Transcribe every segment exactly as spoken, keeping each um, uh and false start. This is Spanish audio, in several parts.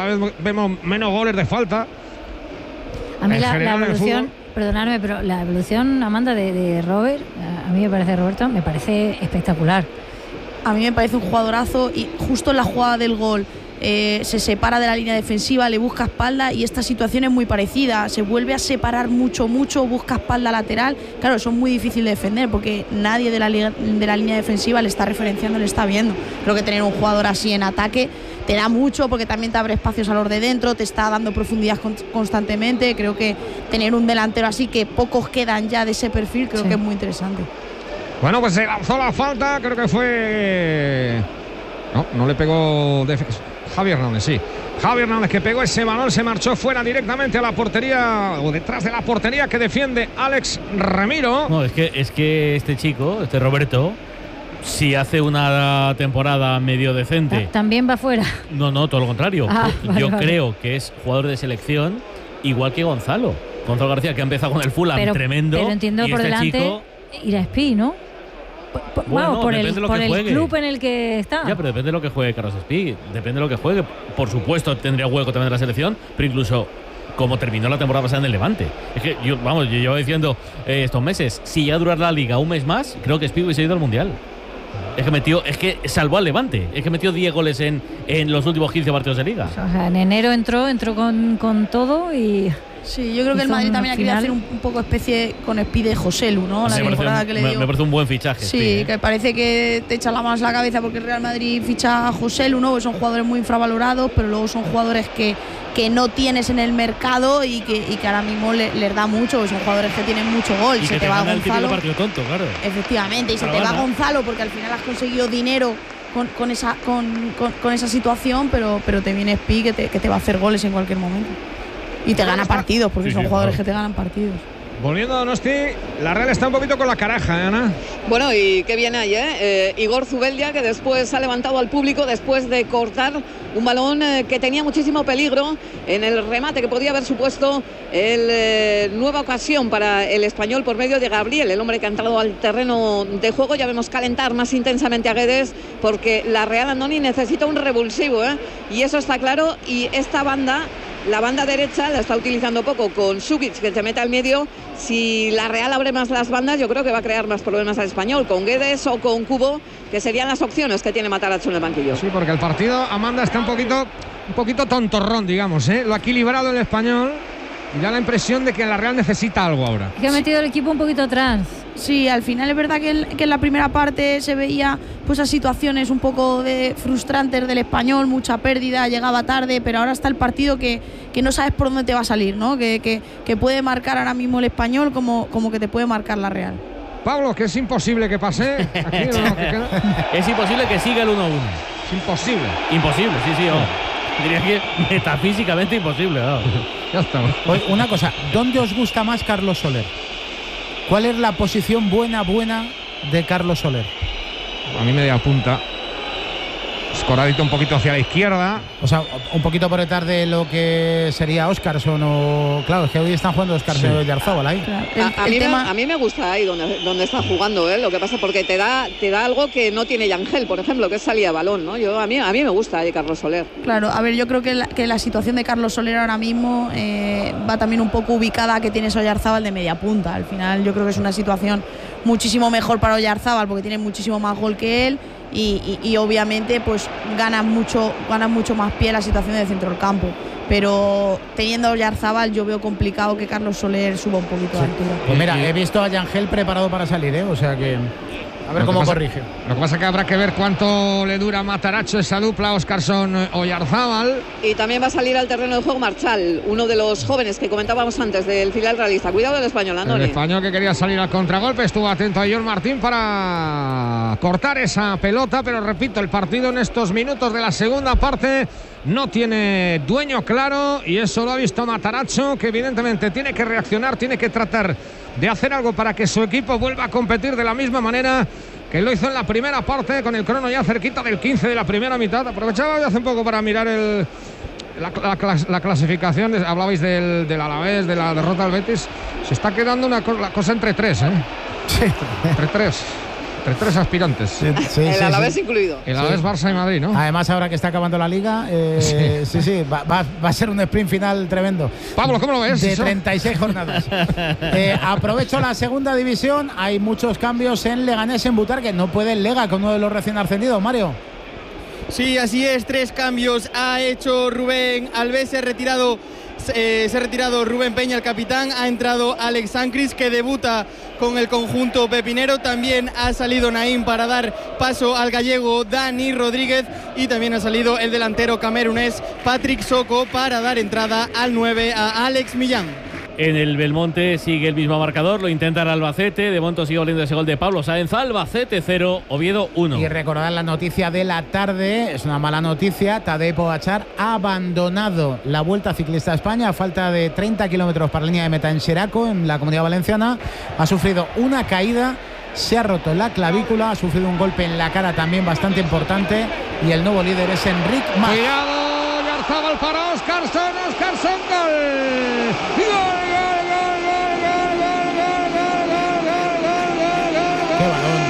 vez vemos menos goles de falta. A mí la, la evolución, perdonadme, pero la evolución, Amanda, de, de Robert, a mí me parece, Roberto, me parece espectacular. A mí me parece un jugadorazo y justo en la jugada del gol eh, se separa de la línea defensiva, le busca espalda y esta situación es muy parecida, se vuelve a separar mucho, mucho, busca espalda lateral. Claro, eso es muy difícil de defender porque nadie de la, de la línea defensiva le está referenciando, le está viendo. Creo que tener un jugador así en ataque te da mucho porque también te abre espacios a los de dentro, te está dando profundidad constantemente. Creo que tener un delantero así, que pocos quedan ya de ese perfil, creo sí. que es muy interesante. Bueno, pues se lanzó la falta, creo que fue... No, no le pegó... De... Javi Hernández, sí. Javi Hernández, que pegó ese balón, se marchó fuera directamente a la portería, o detrás de la portería que defiende Alex Ramiro. No, es que, es que este chico, este Roberto, si hace una temporada medio decente... ¿También va fuera? No, no, todo lo contrario. Ah, vale, Yo vale. creo que es jugador de selección, igual que Gonzalo. Gonzalo García, que ha empezado con el Fulham, pero, tremendo. Pero entiendo y por este delante chico, ir a Espí, ¿no? Por, por, bueno, vamos, por depende el, de lo por que el juegue. club en el que está. Ya, pero depende de lo que juegue Carlos Espí. Depende de lo que juegue. Por supuesto, tendría hueco también de la selección, pero incluso como terminó la temporada pasada en el Levante. Es que yo, vamos, yo llevo diciendo eh, estos meses, si ya durar la liga un mes más, creo que Espí hubiese ido al Mundial. Es que metió, es que salvó al Levante. Es que metió diez goles en, en los últimos quince partidos de liga. O sea, en enero entró, entró con, con todo y... Sí, yo creo que el Madrid también ha querido hacer un, un poco especie con Espí de Joselu, ¿no? La me temporada parece, que le me, dio. me parece un buen fichaje. Sí, Espí, ¿eh? que parece que te echa la mano a la cabeza porque el Real Madrid ficha a Joselu, ¿no? Que son jugadores muy infravalorados, pero luego son jugadores que, que no tienes en el mercado y que, y que ahora mismo le, les da mucho, son jugadores que tienen mucho gol. Y se que te, te va gana el típico Gonzalo. partido tonto, claro. Efectivamente, y se Pero te va gana. Gonzalo porque al final has conseguido dinero con, con, esa, con, con, con esa situación, pero, pero te viene Espí que te, que te va a hacer goles en cualquier momento. Y te gana partidos, porque Sí, son sí, jugadores claro. que te ganan partidos. Volviendo a Donosti, la Real está un poquito con la caraja, ¿eh, Ana? Bueno, y qué viene ahí, ¿eh? eh Igor Zubeldia, que después ha levantado al público después de cortar un balón eh, que tenía muchísimo peligro en el remate, que podía haber supuesto el eh, nueva ocasión para el español por medio de Gabriel, el hombre que ha entrado al terreno de juego. Ya vemos calentar más intensamente a Guedes, porque la Real, Andoni, necesita un revulsivo, ¿eh? Y eso está claro, y esta banda... La banda derecha la está utilizando poco con Subic, que se mete al medio. Si la Real abre más las bandas, yo creo que va a crear más problemas al español, con Guedes o con Cubo, que serían las opciones que tiene Matarazzo en el banquillo. Sí, porque el partido, Amanda, está un poquito, un poquito tontorrón, digamos, ¿eh? Lo ha equilibrado el español y da la impresión de que la Real necesita algo ahora. Que ha metido el equipo un poquito atrás. Sí, al final es verdad que en, que en la primera parte se veía pues esas situaciones un poco de frustrantes del español, mucha pérdida, llegaba tarde, pero ahora está el partido que, que no sabes por dónde te va a salir, ¿no? Que, que, que puede marcar ahora mismo el español como, como que te puede marcar la Real. Pablo, que es imposible que pase. Aquí, ¿no? que queda... Es imposible que siga el uno a uno. Es imposible. Imposible, sí, sí. Oh. Diría que metafísicamente imposible. Oh. Ya estamos. Oye, una cosa, ¿dónde os gusta más Carlos Soler? ¿Cuál es la posición buena, buena de Carlos Soler? A mí media punta. Escoradito un poquito hacia la izquierda. O sea, un poquito por detrás de lo que sería Óscarson o... Claro, es que hoy están jugando Óscarson y Oyarzábal ahí. Claro. El, A, a, el mí tema... me, a mí me gusta ahí donde, donde está jugando, ¿eh? Lo que pasa porque te da, te da algo que no tiene Yangel, por ejemplo, que es salida de balón, ¿no? Yo, a, mí, a mí me gusta ahí Carlos Soler. Claro, a ver, yo creo que la, que la situación de Carlos Soler ahora mismo eh, va también un poco ubicada a que tiene Oyarzábal de media punta. Al final yo creo que es una situación muchísimo mejor para Oyarzábal porque tiene muchísimo más gol que él. Y, y, y obviamente pues gana mucho, gana mucho más pie la situación de centro del campo, pero teniendo a Oyarzábal yo veo complicado que Carlos Soler suba un poquito de altura. Pues mira, he visto a Yangel preparado para salir, ¿eh? O sea que a ver Lo cómo pasa, corrige. Lo que pasa es que habrá que ver cuánto le dura a Matarazzo esa dupla, Óscarson-Oyarzábal. Y también va a salir al terreno de juego Marchal, uno de los jóvenes que comentábamos antes del filial realista. Cuidado del español, Andoni. El español que quería salir al contragolpe, estuvo atento a John Martín para cortar esa pelota, pero repito, el partido en estos minutos de la segunda parte no tiene dueño claro y eso lo ha visto Matarazzo, que evidentemente tiene que reaccionar, tiene que tratar de hacer algo para que su equipo vuelva a competir de la misma manera que lo hizo en la primera parte, con el crono ya cerquita del quince de la primera mitad. Aprovechaba hace un poco para mirar el, la, la, la clasificación. Hablabais del, del Alavés, de la derrota del Betis. Se está quedando una la cosa entre tres, ¿eh? Sí. Entre tres. Entre tres aspirantes. Sí, sí, el sí, Alavés sí. incluido. El Alavés, Sí. Barça y Madrid, ¿no? Además, ahora que está acabando la liga, eh, sí, sí, sí va, va, va a ser un sprint final tremendo. Pablo, ¿cómo lo ves? De eso? treinta y seis jornadas. eh, aprovecho la segunda división. Hay muchos cambios en Leganés, en Butarque. No puede el Lega con uno de los recién ascendidos, Mario. Sí, así es, tres cambios ha hecho Rubén Alves, se ha retirado, eh, se ha retirado Rubén Peña, el capitán, ha entrado Alex Sancris, que debuta con el conjunto pepinero, también ha salido Naim para dar paso al gallego Dani Rodríguez y también ha salido el delantero camerunés Patrick Soko para dar entrada al nueve a Alex Millán. En el Belmonte sigue el mismo marcador, lo intenta el Albacete, de momento sigue oliendo ese gol de Pablo Sáenz. Albacete cero, Oviedo uno. Y recordad la noticia de la tarde, es una mala noticia. Tadej Pogačar ha abandonado la Vuelta Ciclista a España a falta de treinta kilómetros para la línea de meta en Xeraco, en la Comunidad Valenciana. Ha sufrido una caída, se ha roto la clavícula, ha sufrido un golpe en la cara también bastante importante y el nuevo líder es Enric Mas. Cuidado, Yarzábal para Óscarsson, Óscarsson, gol. Gol. ¡Qué balón!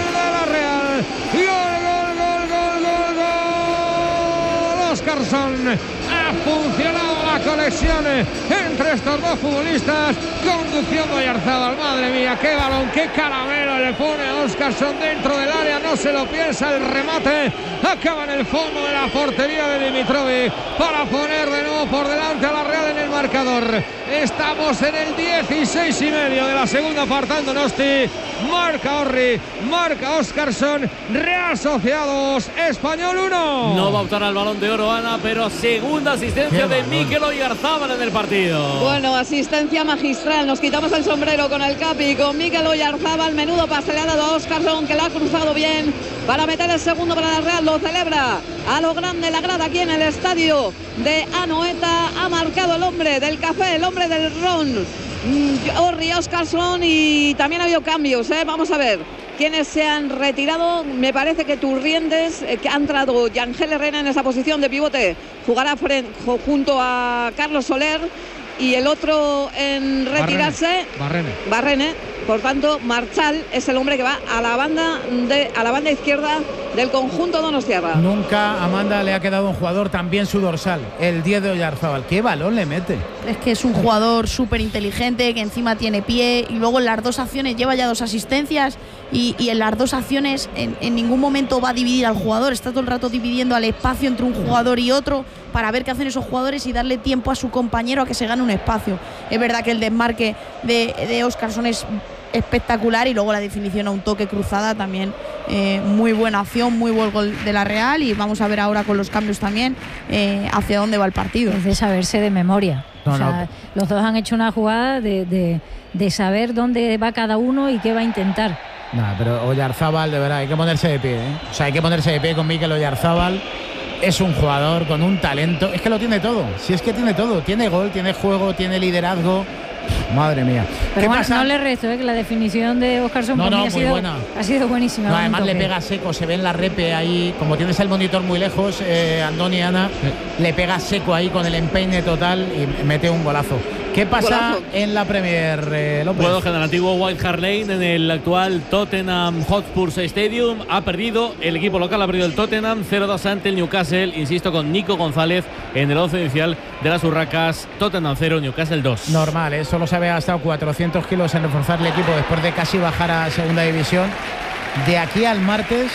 Óscarsson, ha funcionado la conexión entre estos dos futbolistas, conduciendo a Yarzábal. Madre mía, qué balón, qué caramelo le pone a Óscarsson dentro del área, no se lo piensa, el remate acaba en el fondo de la portería de Dimitrovic para poner de nuevo por delante a la Real en el marcador. Estamos en el dieciséis y medio de la segunda parte. Donosti, marca Orri, marca Óscarsson, Real Sociados, Español uno. No va a optar al Balón de Oro, Ana, pero segunda asistencia de Mikel Oyarzábal en el partido. Bueno, asistencia magistral. Nos quitamos el sombrero con el Capi, con Mikel Oyarzábal. Menudo pase le ha dado a Óscarsson, que la ha cruzado bien para meter el segundo para la Real. Lo celebra a lo grande la grada aquí en el estadio de Anoeta. Ha marcado el hombre del café, el hombre del ron, Orri Óscarsson, y también ha habido cambios, ¿eh? Vamos a ver quiénes se han retirado. Me parece que Turriendes, eh, que ha entrado Yangel Herrera en esa posición de pivote, jugará frente, junto a Carlos Soler, y el otro en retirarse, Barrene. Barrene. Por tanto, Marchal es el hombre que va a la banda de a la banda izquierda del conjunto donostiarra. Nunca a Amanda le ha quedado un jugador tan bien su dorsal, el diez de Oyarzábal. ¡Qué balón le mete! Es que es un jugador súper inteligente, que encima tiene pie, y luego en las dos acciones lleva ya dos asistencias, y, y en las dos acciones en, en ningún momento va a dividir al jugador, está todo el rato dividiendo al espacio entre un jugador y otro para ver qué hacen esos jugadores y darle tiempo a su compañero a que se gane un espacio. Es verdad que el desmarque de, de Óscarsson es espectacular, y luego la definición a un toque cruzada también, eh, muy buena acción, muy buen gol de la Real, y vamos a ver ahora con los cambios también eh, hacia dónde va el partido. Es de saberse de memoria. No, o sea, no. Los dos han hecho una jugada de, de, de saber dónde va cada uno y qué va a intentar. Nada, pero Oyarzábal, de verdad, hay que ponerse de pie, ¿eh? O sea, hay que ponerse de pie con Mikel Oyarzábal. Es un jugador con un talento, es que lo tiene todo, si es que tiene todo, tiene gol, tiene juego, tiene liderazgo. Madre mía. Pero ¿Qué bueno, pasa? no le resto, ¿eh? Que la definición de Óscarsson No, por mí no, ha, muy sido, buena. ha sido buenísima. No, un además le toque. pega seco, se ve en la repe ahí, como tienes el monitor muy lejos, eh, Andoni y Ana, le pega seco ahí con el empeine total y mete un golazo. ¿Qué pasa Golazo. en la Premier, eh, López? Juego en el antiguo White Hart Lane, en el actual Tottenham Hotspur Stadium. Ha perdido el equipo local, ha perdido el Tottenham cero dos ante el Newcastle. Insisto, con Nico González en el once inicial de las Urracas. Tottenham cero, Newcastle dos. Normal, ¿eh? Solo se había gastado cuatrocientos kilos en reforzar el equipo después de casi bajar a segunda división. De aquí al martes,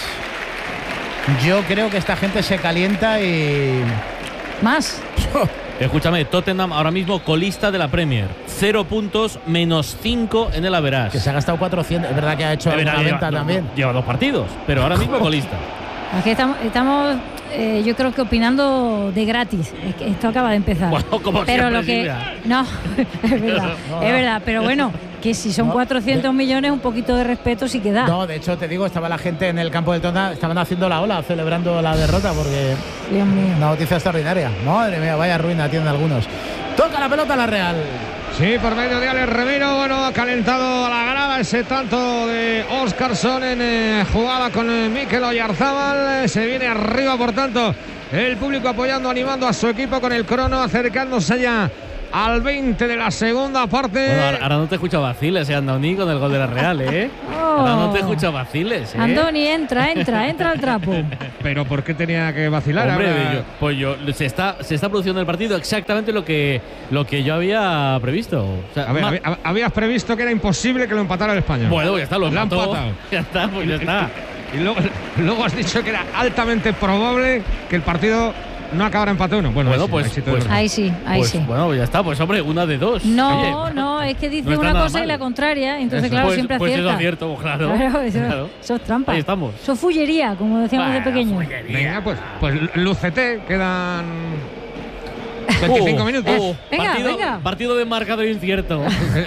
yo creo que esta gente se calienta y... Más. Escúchame, Tottenham ahora mismo colista de la Premier. Cero puntos, menos cinco en el average. Que se ha gastado cuatrocientos. Es verdad que ha hecho De alguna verdad, venta lleva, también. no, lleva dos partidos, pero ahora mismo colista. Aquí estamos, estamos eh, yo creo que opinando de gratis. Es que esto acaba de empezar. Bueno, como pero siempre, lo que Silvia. no, es verdad, No, es no. verdad. Pero bueno, que si son No, cuatrocientos de- millones, un poquito de respeto sí que da. No, de hecho, te digo, estaba la gente en el campo del Tottenham, estaban haciendo la ola, celebrando la derrota, porque Dios mío. una noticia extraordinaria. Madre mía, vaya ruina tienen algunos. Toca la pelota la Real. Sí, por medio de Alex Remiro. Bueno, ha calentado a la grada ese tanto de Óscarsson en eh, jugada con eh, Mikel Oyarzábal. Se viene arriba, por tanto, el público apoyando, animando a su equipo con el crono, acercándose ya al veinte de la segunda parte. Bueno, ahora, ahora no te escucho vaciles, eh, Andoni, con el gol de la Real, ¿eh? Oh. Ahora no te escucho vaciles, ¿eh? Andoni, entra, entra, entra al trapo. ¿Pero por qué tenía que vacilar? Hombre, ahora? yo, pues yo, se está, se está produciendo el partido exactamente lo que, lo que yo había previsto. O sea, a ver, ma- habías previsto que era imposible que lo empatara el Español. Bueno, ya está, lo empató. empatado. Ya está, pues ya está. Y luego, luego has dicho que era altamente probable que el partido no acabara empate uno. Bueno, bueno ahí sí, pues, ahí sí, pues, ahí sí, ahí pues, sí. Bueno, ya está, pues hombre, una de dos. No, Oye, no, es que dice no una cosa mal. y la contraria, entonces Eso. claro, pues, siempre pues acierta. eso acierto, claro. Claro, eso, claro. eso es trampa. Ahí estamos. Eso es fullería, como decíamos Bah, de pequeño. fullería. Venga, pues, pues lúcete, quedan veinticinco Oh, minutos. oh, Venga, partido, venga. partido de marcador incierto.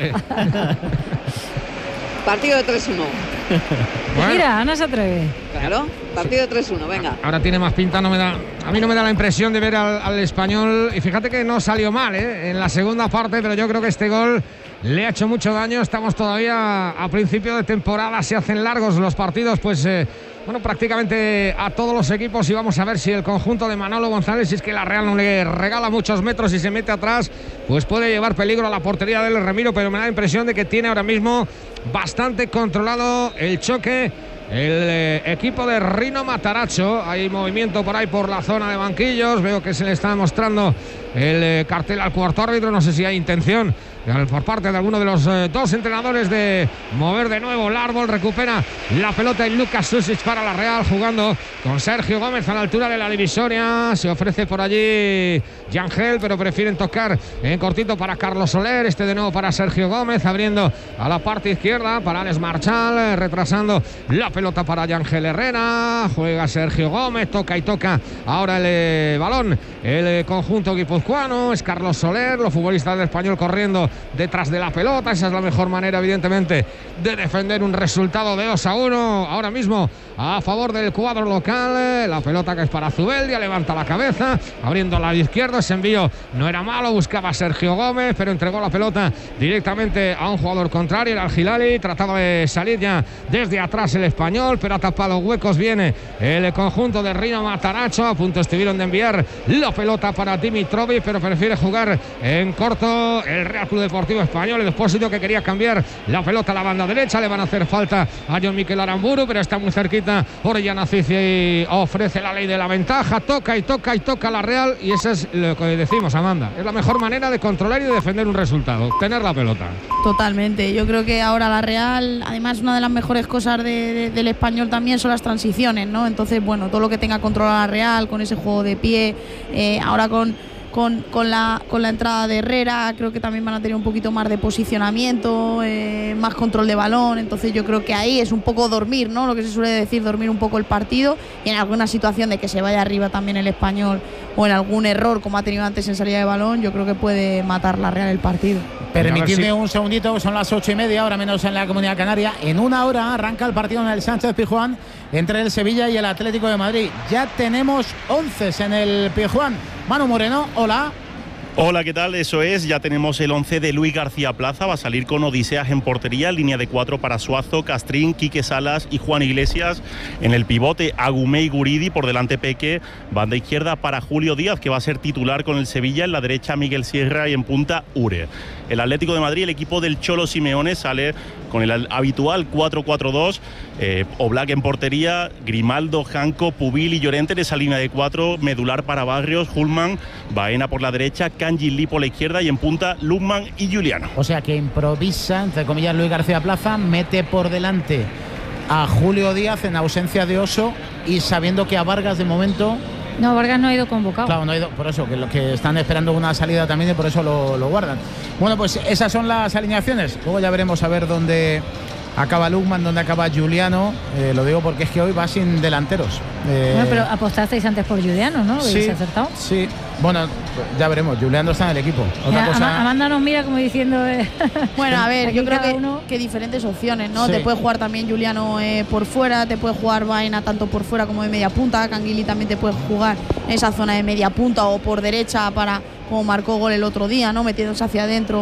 Partido de tres uno. Bueno, Mira, Ana se atreve. Claro, partido de tres uno, venga. ahora tiene más pinta, no me da, a mí no me da la impresión de ver al, al Español, y fíjate que no salió mal ¿eh? en la segunda parte, pero yo creo que este gol le ha hecho mucho daño. Estamos todavía a principio de temporada, se hacen largos los partidos, pues eh, bueno, prácticamente a todos los equipos, y vamos a ver si el conjunto de Manolo González, si es que la Real no le regala muchos metros y se mete atrás, pues puede llevar peligro a la portería del Remiro, pero me da la impresión de que tiene ahora mismo bastante controlado el choque el eh, equipo de Rino Matarazzo. Hay movimiento por ahí por la zona de banquillos, veo que se le está mostrando el eh, cartel al cuarto árbitro, no sé si hay intención por parte de alguno de los eh, dos entrenadores de mover de nuevo el árbol. Recupera la pelota y Lucas Susic para la Real, jugando con Sergio Gómez a la altura de la divisoria. Se ofrece por allí Yangel, pero prefieren tocar en cortito para Carlos Soler. Este de nuevo para Sergio Gómez, abriendo a la parte izquierda para Alex Marchal, eh, retrasando la pelota para Yangel Herrera. Juega Sergio Gómez, toca y toca ahora el eh, balón el eh, conjunto guipuzcoano. Es Carlos Soler, los futbolistas del Español corriendo detrás de la pelota. Esa es la mejor manera, evidentemente, de defender un resultado de dos a uno ahora mismo a favor del cuadro local. La pelota que es para Zubeldia, levanta la cabeza, abriendo al lado izquierdo. Ese envío no era malo, buscaba Sergio Gómez, pero entregó la pelota directamente a un jugador contrario, el Al Hilali. Trataba de salir ya desde atrás el Español, pero ha tapado huecos. Viene el conjunto de Rino Matarazzo, a punto estuvieron de enviar la pelota para Dimitrovic, pero prefiere jugar en corto el Real Club Deportivo Español. El Expósito, que quería cambiar la pelota a la banda derecha, le van a hacer falta a John Miquel Aramburu, pero está muy cerquita Orellana Cici, ofrece la ley de la ventaja, toca y toca y toca la Real, y eso es lo que decimos, Amanda, es la mejor manera de controlar y de defender un resultado, tener la pelota. Totalmente, yo creo que ahora la Real, además una de las mejores cosas de, de, del Español también son las transiciones, ¿no? Entonces, bueno, todo lo que tenga controlado la Real, con ese juego de pie, eh, ahora con Con, con, la, con la entrada de Herrera, creo que también van a tener un poquito más de posicionamiento, eh, más control de balón. Entonces yo creo que ahí es un poco dormir, ¿no? Lo que se suele decir, dormir un poco el partido, y en alguna situación de que se vaya arriba también el Español, o en algún error como ha tenido antes en salida de balón, yo creo que puede matar la Real el partido. Permitidme si... un segundito, son las ocho y media, ahora menos en la Comunidad Canaria. En una hora arranca el partido en el Sánchez Pizjuán entre el Sevilla y el Atlético de Madrid. Ya tenemos once en el Pizjuán. Manu Moreno, hola. Hola, ¿qué tal? Eso es, ya tenemos el once de Luis García Plaza, va a salir con Odiseas en portería, línea de cuatro para Suazo, Castrín, Quique Salas y Juan Iglesias. En el pivote, Agumé y Guridi, por delante Peque, banda izquierda para Julio Díaz, que va a ser titular con el Sevilla, en la derecha Miguel Sierra y en punta Ure. El Atlético de Madrid, el equipo del Cholo Simeone, sale con el habitual cuatro cuatro dos, eh, Oblak en portería, Grimaldo, Janco, Pubil y Llorente en esa línea de cuatro, medular para Barrios, Hulman, Baena por la derecha, Kanji Lee por la izquierda y en punta Lukman y Juliano. O sea que improvisa, entre comillas, Luis García Plaza, mete por delante a Julio Díaz en ausencia de Oso y sabiendo que a Vargas de momento... No, Vargas no ha ido convocado. Claro, no ha ido, por eso, que los que están esperando una salida también y por eso lo, lo guardan. Bueno, pues esas son las alineaciones. Luego ya veremos a ver dónde acaba Lukman, dónde acaba Juliano. Eh, lo digo porque es que hoy va sin delanteros. Eh, bueno, pero apostasteis antes por Juliano, ¿no? ¿Habéis sí, acertado? Sí, bueno, ya veremos. Juliano está en el equipo. Otra Ya, cosa... Amanda nos mira como diciendo... Eh, bueno, a ver, yo creo que, uno... que diferentes opciones, ¿no? Sí. Te puede jugar también Juliano eh, por fuera, te puede jugar Baena tanto por fuera como de media punta, Canguili también te puede jugar en esa zona de media punta o por derecha para, como marcó gol el otro día, ¿no? Metiéndose hacia adentro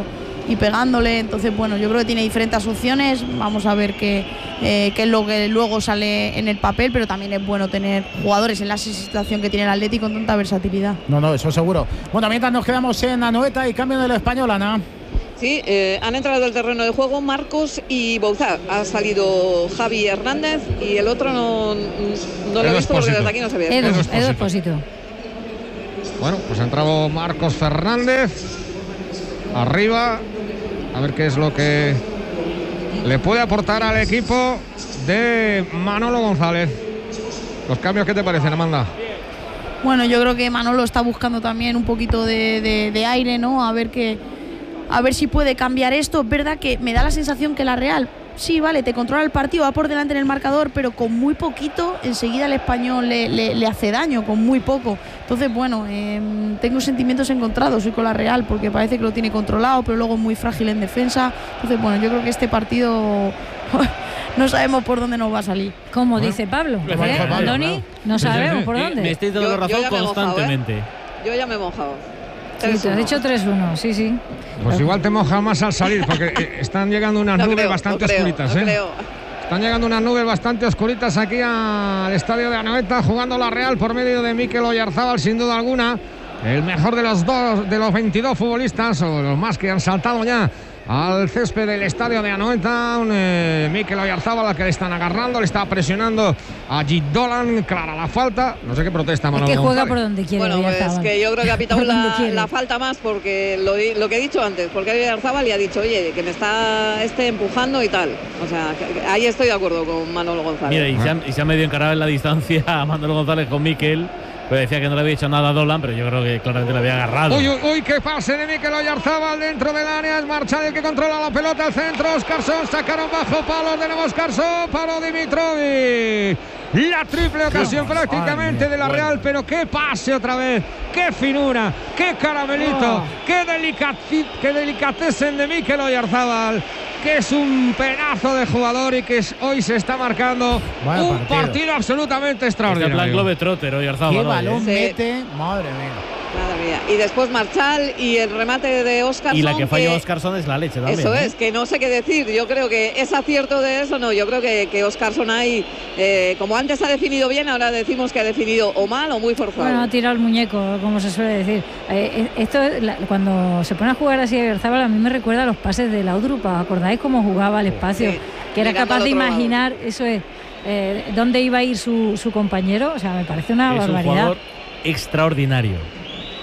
y pegándole. Entonces, bueno, yo creo que tiene diferentes opciones. Vamos a ver qué, eh, qué es lo que luego sale en el papel, pero también es bueno tener jugadores en la situación que tiene el Atlético con tanta versatilidad. No, no, eso seguro. Bueno, mientras nos quedamos en Anoeta y cambio del español, Ana. Sí, eh, han entrado al terreno de juego Marcos y Bouzá. Ha salido Javi Hernández y el otro no, no lo he visto porque desde aquí no se ve. Edu Expósito. Bueno, pues ha entrado Marcos Fernández arriba, a ver qué es lo que le puede aportar al equipo de Manolo González. Los cambios, ¿qué te parecen, Amanda? Bueno, yo creo que Manolo está buscando también un poquito de, de, de aire, ¿no? A ver qué, a ver si puede cambiar esto. Es verdad que me da la sensación que la Real, sí, vale, te controla el partido, va por delante en el marcador, pero con muy poquito, enseguida el Español le, le, le hace daño, con muy poco. Entonces, bueno, eh, tengo sentimientos encontrados hoy con la Real, porque parece que lo tiene controlado, pero luego es muy frágil en defensa. Entonces, bueno, yo creo que este partido no sabemos por dónde nos va a salir. Como bueno, dice Pablo, ¿eh? Pablo, Doni, no sabemos por dónde. Me estáis dando yo, razón yo constantemente. Mojado, ¿eh? Yo ya me he mojado. Sí, te has dicho tres uno, sí, sí. Pues igual te mojas más al salir, porque están llegando unas no nubes creo, bastante no creo, oscuritas, no ¿eh? Creo. Están llegando unas nubes bastante oscuritas aquí al estadio de Anoeta, jugando la Real por medio de Mikel Oyarzábal, sin duda alguna. El mejor de los dos, de los veintidós futbolistas, o los más que han saltado ya al césped del estadio de Anoeta. Un eh, Mikel Oyarzábal al que le están agarrando, le está presionando a Gidolan. Clara la falta, no sé qué protesta Manolo. Es que juega González. por donde quiere. Bueno, pues Oyarzábal. que yo creo que ha pitado la, la falta más porque lo, lo que he dicho antes, porque Oyarzábal le ha dicho, oye, que me está este empujando y tal. O sea, que, que ahí estoy de acuerdo con Manolo González. Mira, y se, ha, y se ha medio encarado en la distancia a Manolo González con Mikel. Pero decía que no le había hecho nada a Dolan, pero yo creo que claramente le había agarrado. Uy, uy, uy, qué pase de Mikel Oyarzábal dentro del área. Es Marchal el que controla la pelota al centro. Oscarson, sacaron bajo palos de nuevo Oscarson. Paró Dimitrovic. La triple ocasión prácticamente de la Real, pero qué pase otra vez. Qué finura, qué caramelito, oh. qué, delicati, qué delicatesen de Mikel Oyarzábal, que es un pedazo de jugador y que hoy se está marcando Vaya un partido. partido absolutamente extraordinario. Este plan Globetrotter, Oyarzábal. Qué balón sí. mete, madre mía. Madre mía. Y después Marchal y el remate de Oscarson. Y la que falló que, Oscarson es la leche también. Eso ¿eh? es, que no sé qué decir. Yo creo que es acierto de eso, no. Yo creo que, que Oscarson ahí, eh, como antes ha definido bien, ahora decimos que ha definido o mal o muy forzado. Bueno, ha tirado el muñeco, como se suele decir. Eh, esto, la, cuando se pone a jugar así a Oyarzábal, a mí me recuerda a los pases de Laudrup. ¿Acordáis cómo jugaba al espacio? Sí, que era capaz de imaginar, lado. Eso es, eh, dónde iba a ir su, su compañero. O sea, me parece una es barbaridad. Un jugador extraordinario.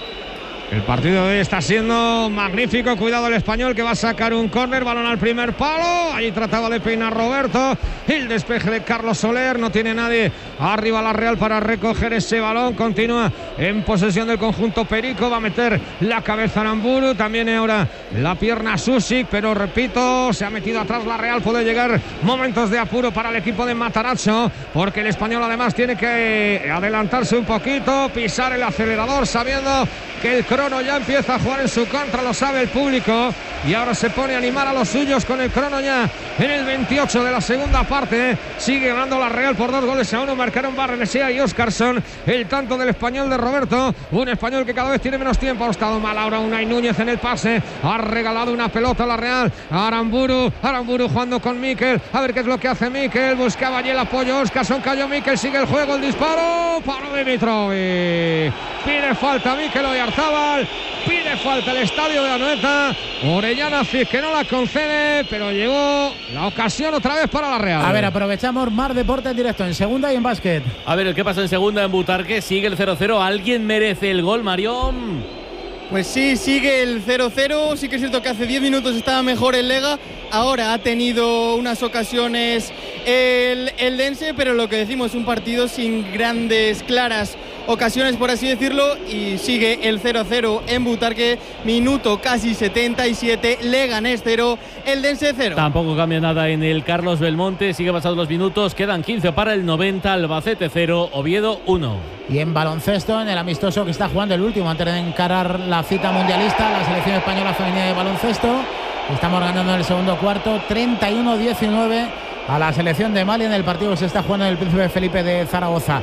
El partido de hoy está siendo magnífico. Cuidado el Español que va a sacar un córner. Balón al primer palo. Ahí trataba de peinar Roberto. El despeje de Carlos Soler. No tiene nadie arriba la Real para recoger ese balón. Continúa en posesión del conjunto Perico. Va a meter la cabeza Aramburu. También ahora la pierna Susic. Pero repito, se ha metido atrás la Real. Puede llegar momentos de apuro para el equipo de Matarazzo. Porque el Español además tiene que adelantarse un poquito. Pisar el acelerador sabiendo que el crono ya empieza a jugar en su contra, lo sabe el público, y ahora se pone a animar a los suyos con el crono ya en el veintiocho de la segunda parte. Sigue ganando la Real por dos goles a uno. Marcaron Barrenechea y Oscarson. El tanto del Español de Roberto, un Español que cada vez tiene menos tiempo. Ha estado mal ahora Unai Núñez en el pase, ha regalado una pelota a la Real. Aramburu, Aramburu jugando con Mikel, a ver qué es lo que hace Mikel, buscaba allí el apoyo Oscarson, cayó Mikel, sigue el juego, el disparo, paró Dimitrovic, pide falta Mikel Oyarzábal, pide falta el estadio de Anoeta. Orellana Cid que no la concede, pero llegó la ocasión otra vez para la Real. A ver, aprovechamos Mar Deporte en directo en segunda y en básquet. A ver, ¿qué pasa en segunda en Butarque? Sigue el cero cero. ¿Alguien merece el gol, Marión? Pues sí, sigue el cero cero. Sí que es cierto que hace diez minutos estaba mejor el Lega. Ahora ha tenido unas ocasiones el, el Dense, pero lo que decimos, un partido sin grandes, claras ocasiones, por así decirlo, y sigue el cero cero en Butarque, minuto casi setenta y siete, Leganés cero, el Dense cero. Tampoco cambia nada en el Carlos Belmonte, sigue pasando los minutos, quedan quince para el noventa, Albacete cero, Oviedo uno. Y en baloncesto, en el amistoso que está jugando el último antes de encarar la cita mundialista, la selección española femenina de baloncesto, estamos ganando en el segundo cuarto, treinta y uno diecinueve a la selección de Mali en el partido que se está jugando en el Príncipe Felipe de Zaragoza.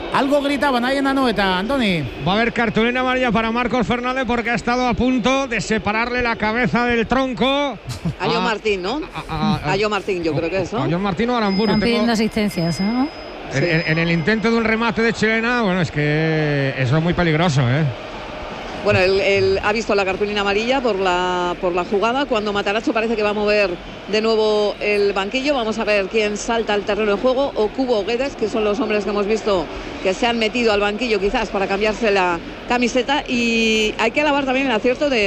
Algo gritaban ahí en Anoeta, Antoni. Va a haber cartulina amarilla para Marcos Fernández porque ha estado a punto de separarle la cabeza del tronco a John Martín, ¿no? A, a, a John Martín, yo creo que es, ¿no? A John Martín o Aramburu. Están pidiendo asistencias, ¿no? En, en, en el intento de un remate de chilena, bueno, es que eso es muy peligroso, ¿eh? Bueno, él, él ha visto la cartulina amarilla por la, por la jugada. Cuando Matarazzo parece que va a mover de nuevo el banquillo, vamos a ver quién salta al terreno de juego. O Cubo o Guedes, que son los hombres que hemos visto que se han metido al banquillo quizás para cambiarse la camiseta. Y hay que alabar también el acierto de